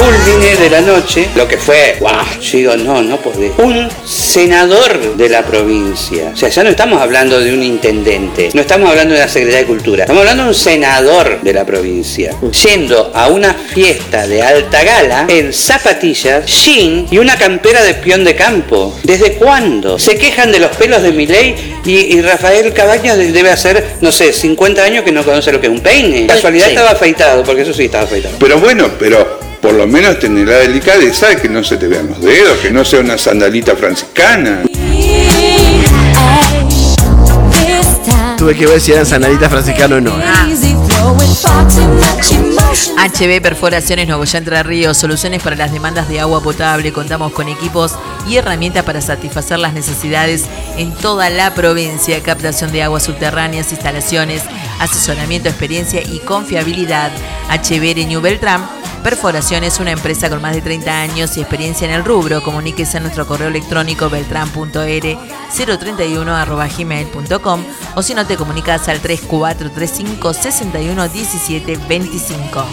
culmine de la noche, lo que fue, wow, yo digo, no podés. Un senador de la provincia. O sea, ya no estamos hablando de un intendente, no estamos hablando de la Secretaría de Cultura, estamos hablando de un senador de la provincia, yendo a una fiesta de alta gala en zapatillas, jean y una campera de peón de campo. ¿Desde cuándo? Se quejan de los pelos de Milei y Rafael Cabañas debe hacer, no sé, 50 años que no conoce lo que es un peine. Casualidad estaba afeitado, porque eso sí estaba afeitado. Pero bueno, por lo menos tener la delicadeza de que no se te vean los dedos, que no sea una sandalita franciscana. Tuve que ver si eran sandalitas franciscanas o no. HB Perforaciones Nogoyá Entre Ríos, soluciones para las demandas de agua potable. Contamos con equipos y herramientas para satisfacer las necesidades en toda la provincia. Captación de aguas subterráneas, instalaciones, asesoramiento, experiencia y confiabilidad. HB Renew Beltrán Perforaciones, una empresa con más de 30 años y experiencia en el rubro. Comuníquese a nuestro correo electrónico beltran.r031@gmail.com o si no te comunicas al 3435 61 17 25.